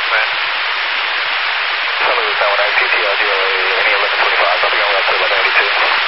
Man. St. Louis 919, TTL, GLA, any 1125, I'll be on left to 1182.